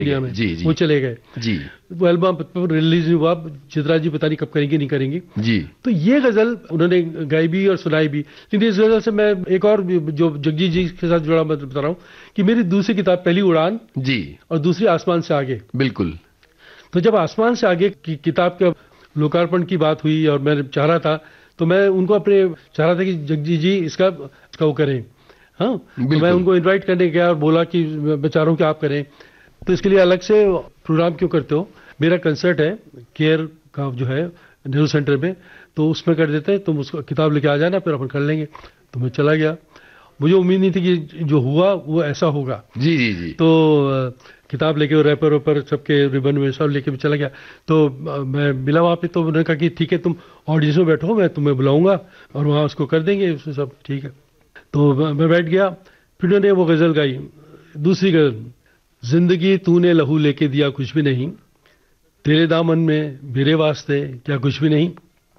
India में, जी जी वो चले गए जी वो एल्बम रिलीज नहीं हुआ। चित्रा जी पता नहीं कब करेंगे नहीं करेंगी। जी तो ये गजल उन्होंने गाई भी और सुनाई भी। लेकिन इस गजल से मैं एक और जो जगजीत जी के साथ जुड़ा मैं बता रहा हूँ कि मेरी दूसरी किताब पहली उड़ान जी और दूसरी आसमान से आगे। बिल्कुल। तो जब आसमान से आगे की किताब के लोकार्पण की बात हुई और मैं चाह रहा था तो मैं उनको अपने चाह रहा था कि जगजीत जी इसका वो करें। हाँ, तो मैं बिल्कुल उनको इनवाइट करने गया और बोला कि मैं चाह रहा हूँ कि आप करें। तो इसके लिए अलग से प्रोग्राम क्यों करते हो, मेरा कंसर्ट है केयर का जो है नेहरू सेंटर में, तो उसमें कर देते हैं, तुम उसको किताब लेके आ जाना फिर अपन कर लेंगे। तो मैं चला गया, मुझे उम्मीद नहीं थी कि जो हुआ वो ऐसा होगा। जी जी जी तो किताब लेके रैपर वेपर सबके रिबन में सब लेके चला गया। तो मैं मिला वहाँ पे, तो उन्होंने कहा कि ठीक है तुम ऑडियंस में बैठो, मैं तुम्हें बुलाऊंगा और वहाँ उसको कर देंगे उसमें सब ठीक है। तो मैं बैठ गया, फिर उन्होंने वो गज़ल गाई, दूसरी गज़ल, जिंदगी तूने लहू लेके दिया कुछ भी नहीं, तेरे दामन में मेरे वास्ते क्या कुछ भी नहीं।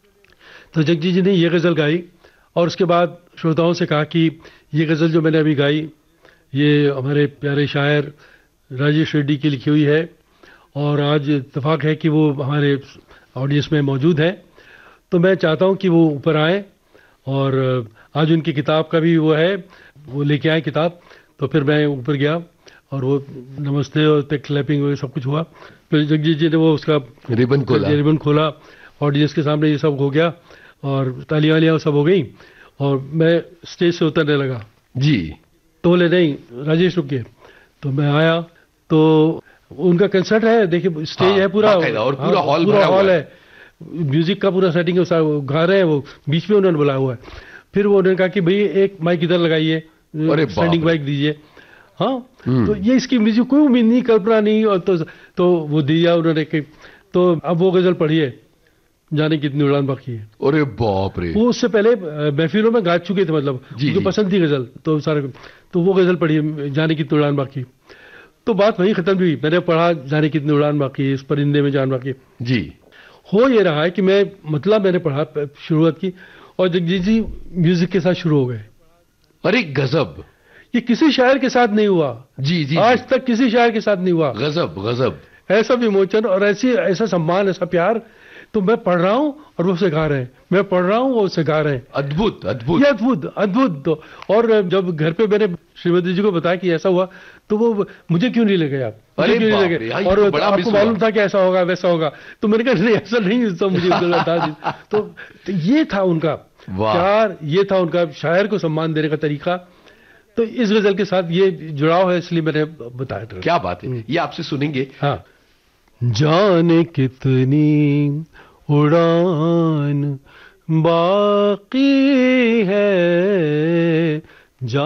तो जगजीत जी ने ये गज़ल गाई और उसके बाद श्रोताओं से कहा कि ये गज़ल जो मैंने अभी गाई ये हमारे प्यारे शायर राजेश रेड्डी की लिखी हुई है और आज इत्तेफाक है कि वो हमारे ऑडियंस में मौजूद है। तो मैं चाहता हूँ कि वो ऊपर आए और आज उनकी किताब का भी वो है, वो लेके आए किताब। तो फिर मैं ऊपर गया और वो नमस्ते और क्लैपिंग वगैरह सब कुछ हुआ। फिर जगजीत जी ने वो उसका रिबन खोला, ऑडियंस के सामने ये सब हो गया और तालियां वालियां सब हो गई और मैं स्टेज से उतरने लगा जी। तो बोले नहीं राजेश रुक गए। तो मैं आया तो उनका कंसर्ट है, देखिए स्टेज है पूरा और पूरा हॉल पूरा भरा हुआ हॉल है, म्यूजिक का पूरा सेटिंग है, वो गा रहे हैं, वो बीच में उन्होंने बुलाया हुआ है। फिर वो उन्होंने कहा कि भाई एक माइक इधर लगाइए, स्टैंडिंग माइक दीजिए। हाँ, तो ये इसकी म्यूजिक कोई उम्मीद नहीं, कल्पना नहीं। और तो वो दिया उन्होंने कि तो अब वो गजल पढ़िए, जाने कितनी उड़ान बाकी है। अरे बाप रे, वो उससे पहले महफिलों में गा चुके थे, मतलब उनको पसंद थी गजल, तो सारे तो वो गजल पढ़िए, जाने कितनी उड़ान बाकी। तो बात वहीं खत्म हुई, मैंने पढ़ा जाने कितनी उड़ान बाकी, इस परिंदे में जान बाकी। जी। हो ये रहा है कि मैंने पढ़ा शुरुआत की और जगजीत जी म्यूजिक के साथ शुरू हो गए। अरे गजब, ये किसी शायर के साथ नहीं हुआ। जी जी आज तक किसी शायर के साथ नहीं हुआ। गजब गजब, ऐसा विमोचन और ऐसा सम्मान, ऐसा प्यार। तो मैं पढ़ रहा हूँ और वो उसे गा रहे हैं, मैं पढ़ रहा हूँ वो उसे गा रहे हैं। अद्भुत अद्भुत, ये अद्भुत अद्भुत। तो और जब घर पे मैंने श्रीमती जी को बताया कि ऐसा हुआ तो वो मुझे क्यों नहीं लगे आप, अरे क्यों नहीं लगे, और आपको मालूम था कि ऐसा होगा वैसा होगा। तो मैंने कहा नहीं ऐसा नहीं, तो मुझे बता दी। तो ये था उनका प्यार, ये था उनका शायर को सम्मान देने का तरीका। तो इस गजल के साथ ये जुड़ाव है, इसलिए मैंने बताया था। क्या बात है, ये आपसे सुनेंगे। हाँ, जाने कितनी उड़ान बाकी है,